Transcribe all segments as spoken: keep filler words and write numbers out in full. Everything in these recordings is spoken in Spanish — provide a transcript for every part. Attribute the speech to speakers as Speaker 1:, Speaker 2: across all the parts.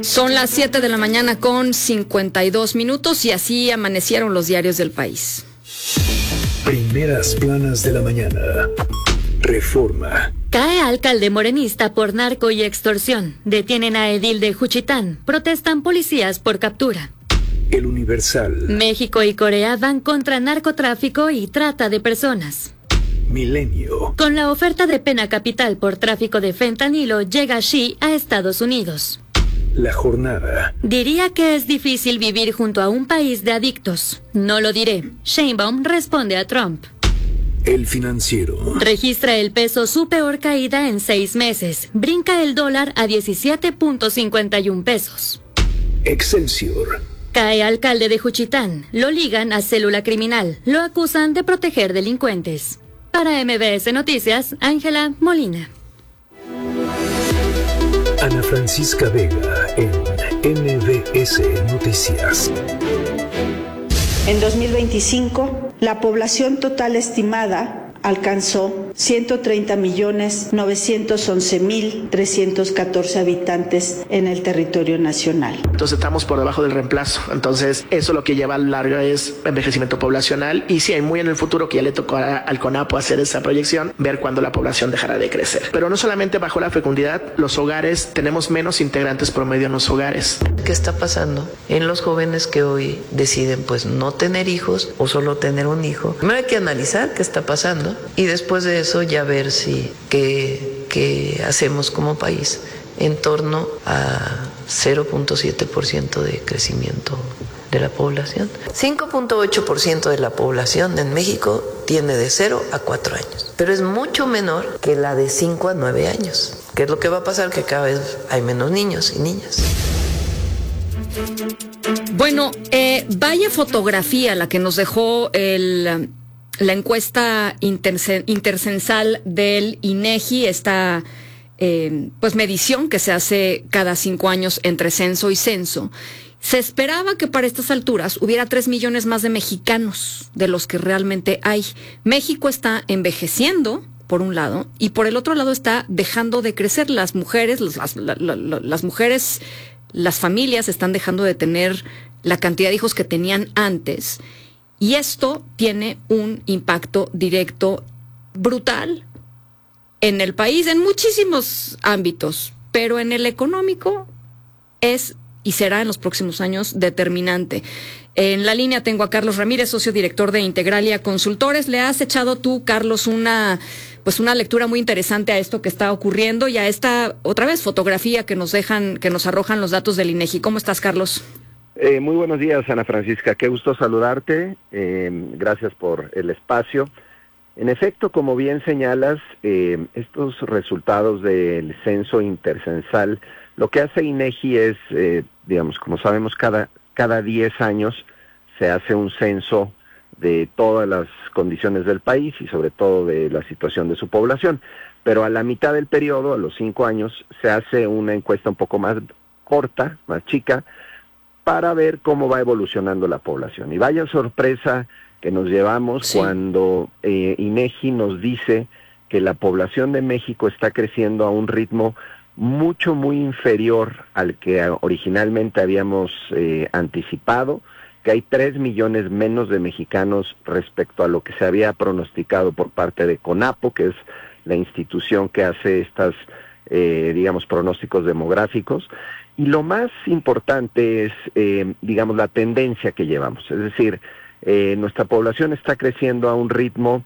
Speaker 1: Son las siete de la mañana con cincuenta y dos minutos y así amanecieron los diarios del país.
Speaker 2: Primeras planas de la mañana. Reforma.
Speaker 3: Cae alcalde morenista por narco y extorsión. Detienen a edil de Juchitán. Protestan policías por captura.
Speaker 2: El Universal.
Speaker 3: México y Corea van contra narcotráfico y trata de personas.
Speaker 2: Milenio.
Speaker 3: Con la oferta de pena capital por tráfico de fentanilo, llega Xi a Estados Unidos.
Speaker 2: La Jornada.
Speaker 3: Diría que es difícil vivir junto a un país de adictos. No lo diré. Sheinbaum responde a Trump.
Speaker 2: El Financiero.
Speaker 3: Registra el peso su peor caída en seis meses. Brinca el dólar a diecisiete punto cincuenta y uno pesos.
Speaker 2: Excelsior.
Speaker 3: Cae alcalde de Juchitán. Lo ligan a célula criminal. Lo acusan de proteger delincuentes. Para M B S Noticias, Ángela Molina.
Speaker 2: Ana Francisca Vega en M B S Noticias.
Speaker 4: En dos mil veinticinco, la población total estimada alcanzó ciento treinta millones novecientos once mil trescientos catorce habitantes en el territorio nacional.
Speaker 5: Entonces estamos por debajo del reemplazo. Entonces eso lo que lleva a lo largo es envejecimiento poblacional y sí hay muy en el futuro que ya le tocó a, al CONAPO hacer esa proyección, ver cuándo la población dejará de crecer. Pero no solamente bajó la fecundidad, los hogares, tenemos menos integrantes promedio en los hogares.
Speaker 6: ¿Qué está pasando en los jóvenes que hoy deciden pues no tener hijos o solo tener un hijo? Primero hay que analizar qué está pasando y después de eso ya ver si qué, qué hacemos como país en torno a cero punto siete por ciento de crecimiento de la población. cinco punto ocho por ciento de la población en México tiene de cero a cuatro años, pero es mucho menor que la de cinco a nueve años. ¿Qué es lo que va a pasar? Que cada vez hay menos niños y niñas.
Speaker 1: Bueno, eh, vaya fotografía la que nos dejó el... la encuesta intercensal del INEGI, esta eh, pues medición que se hace cada cinco años entre censo y censo. Se esperaba que para estas alturas hubiera tres millones más de mexicanos de los que realmente hay. México está envejeciendo, por un lado, y por el otro lado está dejando de crecer. Las mujeres, las, la, la, la, las mujeres, las familias están dejando de tener la cantidad de hijos que tenían antes. Y esto tiene un impacto directo brutal en el país, en muchísimos ámbitos, pero en el económico es y será en los próximos años determinante. En la línea tengo a Carlos Ramírez, socio director de Integralia Consultores. Le has echado tú, Carlos, una pues una lectura muy interesante a esto que está ocurriendo y a esta otra vez fotografía que nos dejan, que nos arrojan los datos del INEGI. ¿Cómo estás, Carlos?
Speaker 7: Eh, muy buenos días, Ana Francisca. Qué gusto saludarte. Eh, gracias por el espacio. En efecto, como bien señalas, eh, estos resultados del censo intercensal, lo que hace INEGI es, eh, digamos, como sabemos, cada cada diez años se hace un censo de todas las condiciones del país y sobre todo de la situación de su población. Pero a la mitad del periodo, a los cinco años, se hace una encuesta un poco más corta, más chica, para ver cómo va evolucionando la población. Y vaya sorpresa que nos llevamos sí. cuando eh, INEGI nos dice que la población de México está creciendo a un ritmo mucho, muy inferior al que originalmente habíamos eh, anticipado, que hay tres millones menos de mexicanos respecto a lo que se había pronosticado por parte de CONAPO, que es la institución que hace estas, eh, digamos, pronósticos demográficos. Y lo más importante es, eh, digamos, la tendencia que llevamos. Es decir, eh, nuestra población está creciendo a un ritmo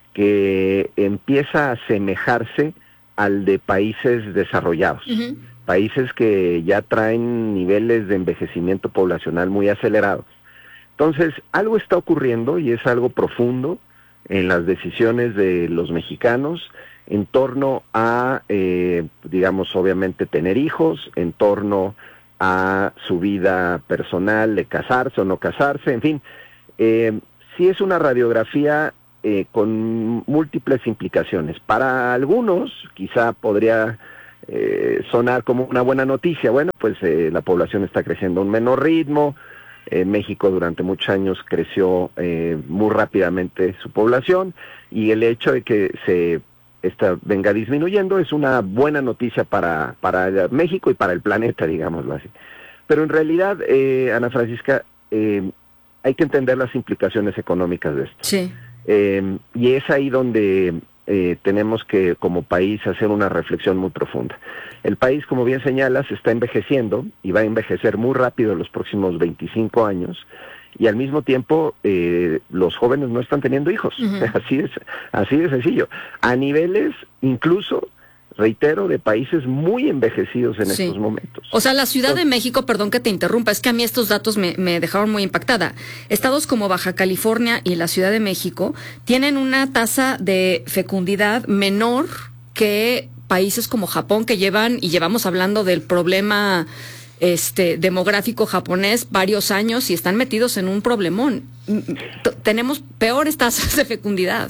Speaker 7: que empieza a asemejarse al de países desarrollados, uh-huh. países que ya traen niveles de envejecimiento poblacional muy acelerados. Entonces, algo está ocurriendo y es algo profundo en las decisiones de los mexicanos en torno a, eh, digamos, obviamente tener hijos, en torno a su vida personal, de casarse o no casarse, en fin. Eh, sí es una radiografía Eh, con múltiples implicaciones. Para algunos quizá podría eh, sonar como una buena noticia. Bueno, pues eh, la población está creciendo a un menor ritmo. Eh, México durante muchos años creció eh, muy rápidamente su población y el hecho de que se esta venga disminuyendo es una buena noticia para, para México y para el planeta, digámoslo así. Pero en realidad, eh, Ana Francisca, eh, hay que entender las implicaciones económicas de esto.
Speaker 1: Sí.
Speaker 7: Eh, y es ahí donde eh, tenemos que, como país, hacer una reflexión muy profunda. El país, como bien señalas, está envejeciendo y va a envejecer muy rápido en los próximos veinticinco años, y al mismo tiempo eh, los jóvenes no están teniendo hijos. Uh-huh. Así es, así de sencillo. A niveles, incluso, reitero, de países muy envejecidos en sí. estos momentos.
Speaker 1: O sea, la Ciudad Entonces, de México, perdón que te interrumpa, es que a mí estos datos me, me dejaron muy impactada. Estados como Baja California y la Ciudad de México tienen una tasa de fecundidad menor que países como Japón, que llevan, y llevamos hablando del problema este demográfico japonés varios años y están metidos en un problemón. T- tenemos peores tasas de fecundidad.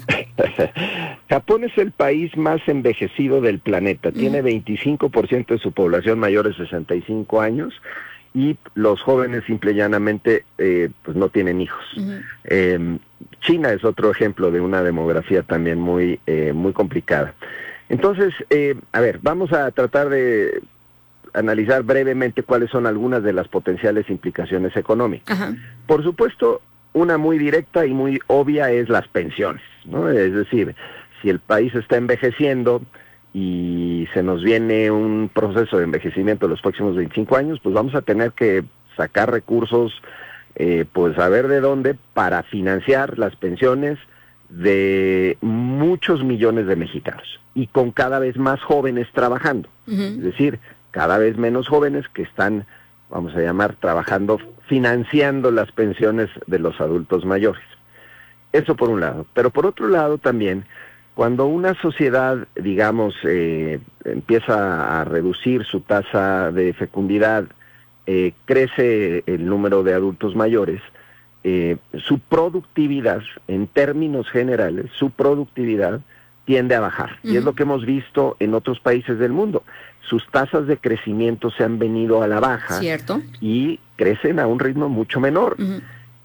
Speaker 7: Japón es el país más envejecido del planeta. Tiene veinticinco por ciento de su población mayor de sesenta y cinco años y los jóvenes simple y llanamente eh, pues no tienen hijos. Uh-huh. Eh, China es otro ejemplo de una demografía también muy, eh, muy complicada. Entonces, eh, a ver, vamos a tratar de analizar brevemente cuáles son algunas de las potenciales implicaciones económicas. Uh-huh. Por supuesto, una muy directa y muy obvia es las pensiones, ¿no? Es decir, si el país está envejeciendo y se nos viene un proceso de envejecimiento en los próximos veinticinco años, pues vamos a tener que sacar recursos, eh, pues a ver de dónde, para financiar las pensiones de muchos millones de mexicanos, y con cada vez más jóvenes trabajando. Uh-huh. Es decir, cada vez menos jóvenes que están, vamos a llamar, trabajando, financiando las pensiones de los adultos mayores. Eso por un lado. Pero por otro lado también, cuando una sociedad, digamos, eh, empieza a reducir su tasa de fecundidad, eh, crece el número de adultos mayores, eh, su productividad, en términos generales, su productividad tiende a bajar. Uh-huh. Y es lo que hemos visto en otros países del mundo. Sus tasas de crecimiento se han venido a la baja.
Speaker 1: ¿Cierto?
Speaker 7: Y crecen a un ritmo mucho menor. Uh-huh.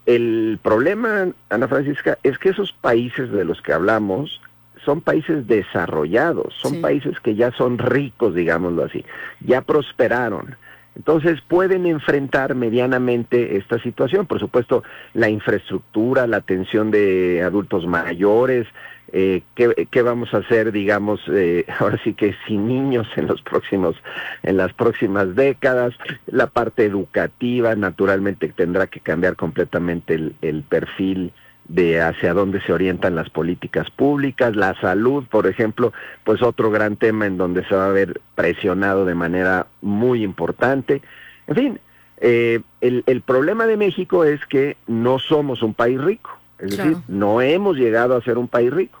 Speaker 7: El problema, Ana Francisca, es que esos países de los que hablamos son países desarrollados, son sí. países que ya son ricos, digámoslo así, ya prosperaron. Entonces pueden enfrentar medianamente esta situación. Por supuesto, la infraestructura, la atención de adultos mayores, eh, ¿qué, qué vamos a hacer, digamos, eh, ahora sí que sin niños en los próximos, en las próximas décadas? La parte educativa, naturalmente, tendrá que cambiar completamente el, el perfil de hacia dónde se orientan las políticas públicas. La salud, por ejemplo, pues otro gran tema en donde se va a ver presionado de manera muy importante. En fin, eh, el, el problema de México es que no somos un país rico, es claro. decir, no hemos llegado a ser un país rico.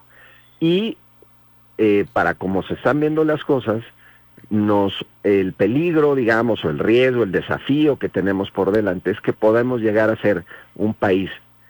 Speaker 7: Y eh, para como se están viendo las cosas, nos el peligro, digamos, o el riesgo, el desafío que tenemos por delante es que podemos llegar a ser un país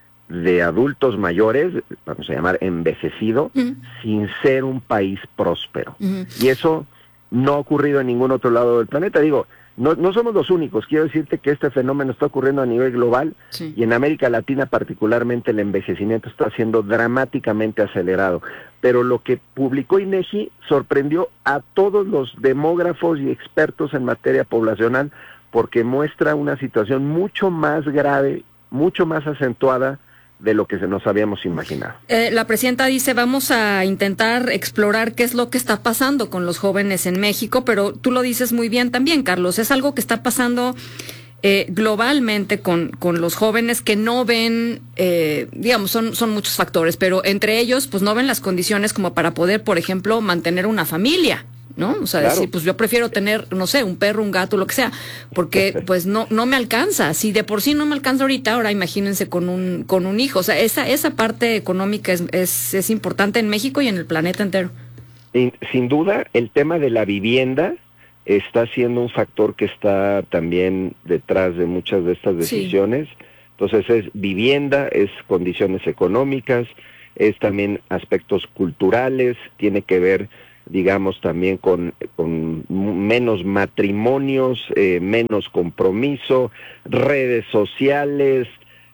Speaker 7: de adultos mayores, vamos a llamar envejecido, uh-huh. sin ser un país próspero. Uh-huh. Y eso no ha ocurrido en ningún otro lado del planeta. Digo, no, no somos los únicos. Quiero decirte que este fenómeno está ocurriendo a nivel global, sí. y en América Latina particularmente el envejecimiento está siendo dramáticamente acelerado. Pero lo que publicó INEGI sorprendió a todos los demógrafos y expertos en materia poblacional, porque muestra una situación mucho más grave, mucho más acentuada de lo que se nos habíamos imaginado.
Speaker 1: Eh, la presidenta dice, vamos a intentar explorar qué es lo que está pasando con los jóvenes en México, pero tú lo dices muy bien también, Carlos, es algo que está pasando eh, globalmente con, con los jóvenes que no ven, eh, digamos, son, son muchos factores, pero entre ellos, pues no ven las condiciones como para poder, por ejemplo, mantener una familia, ¿no? O sea, claro. decir, pues yo prefiero tener, no sé, un perro, un gato, lo que sea, porque pues no no me alcanza. Si de por sí no me alcanza ahorita, ahora imagínense con un con un hijo. O sea, esa esa parte económica es es, es importante en México y en el planeta entero.
Speaker 7: Sin, sin duda, el tema de la vivienda está siendo un factor que está también detrás de muchas de estas decisiones. Sí. Entonces es vivienda, es condiciones económicas, es también aspectos culturales, tiene que ver, digamos, también con, con menos matrimonios, eh, menos compromiso, redes sociales,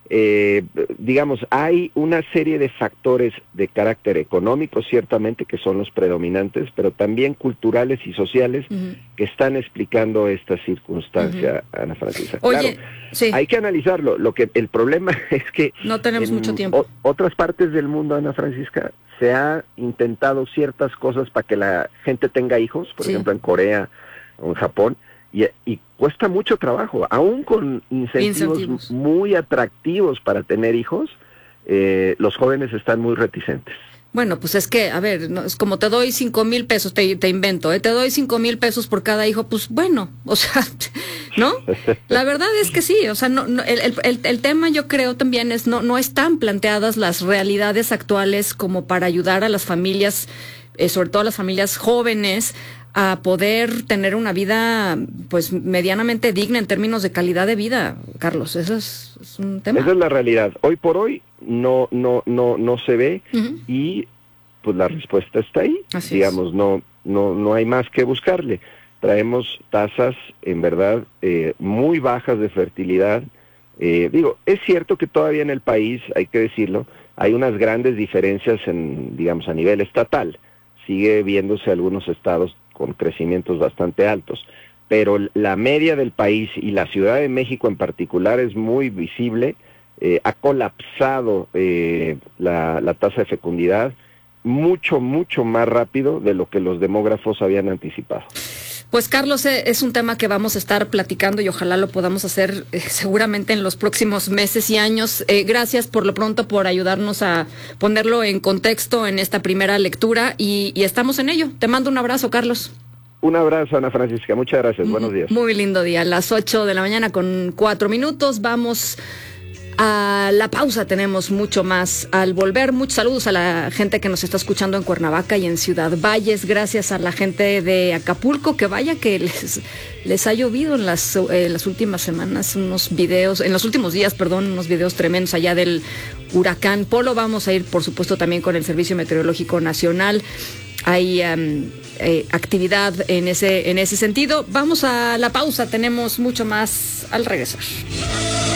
Speaker 7: eh, digamos, hay una serie de factores de carácter económico, ciertamente, que son los predominantes, pero también culturales y sociales uh-huh. que están explicando esta circunstancia, uh-huh. Ana Francisca.
Speaker 1: Oye,
Speaker 7: claro,
Speaker 1: sí.
Speaker 7: hay que analizarlo. Lo que el problema es que
Speaker 1: no tenemos
Speaker 7: en
Speaker 1: mucho tiempo.
Speaker 7: O, otras partes del mundo, Ana Francisca, se ha intentado ciertas cosas para que la gente tenga hijos, por sí. ejemplo, en Corea o en Japón, y, y cuesta mucho trabajo, aún con incentivos, incentivos muy atractivos para tener hijos, eh, los jóvenes están muy reticentes.
Speaker 1: Bueno, pues es que, a ver, no, es como te doy cinco mil pesos, te, te invento, ¿eh? te doy cinco mil pesos por cada hijo, pues bueno, o sea, ¿no? La verdad es que sí, o sea, no, no el, el, el tema yo creo también es, no, no están planteadas las realidades actuales como para ayudar a las familias, eh, sobre todo a las familias jóvenes, a poder tener una vida pues medianamente digna en términos de calidad de vida, Carlos. Eso es, es un tema.
Speaker 7: Esa es la realidad. Hoy por hoy no no no no se ve uh-huh. y pues la respuesta está ahí.
Speaker 1: Así
Speaker 7: Digamos,
Speaker 1: es.
Speaker 7: no no no hay más que buscarle. Traemos tasas en verdad eh, muy bajas de fertilidad. Eh, digo, es cierto que todavía en el país, hay que decirlo, hay unas grandes diferencias en, digamos, a nivel estatal. Sigue viéndose algunos estados con crecimientos bastante altos, pero la media del país y la Ciudad de México en particular es muy visible, eh, ha colapsado eh, la, la tasa de fecundidad mucho, mucho más rápido de lo que los demógrafos habían anticipado.
Speaker 1: Pues Carlos, es un tema que vamos a estar platicando y ojalá lo podamos hacer eh, seguramente en los próximos meses y años. Eh, gracias por lo pronto por ayudarnos a ponerlo en contexto en esta primera lectura y, y estamos en ello. Te mando un abrazo, Carlos.
Speaker 7: Un abrazo, Ana Francisca. Muchas gracias. Buenos días.
Speaker 1: Muy lindo día. A las ocho de la mañana con cuatro minutos vamos a la pausa. Tenemos mucho más al volver. Muchos saludos a la gente que nos está escuchando en Cuernavaca y en Ciudad Valles. Gracias a la gente de Acapulco, que vaya que les, les ha llovido en las, en las últimas semanas unos videos, en los últimos días, perdón, unos videos tremendos allá del huracán Polo. Vamos a ir, por supuesto, también con el Servicio Meteorológico Nacional. Hay um, eh, actividad en ese, en ese sentido. Vamos a la pausa. Tenemos mucho más al regresar.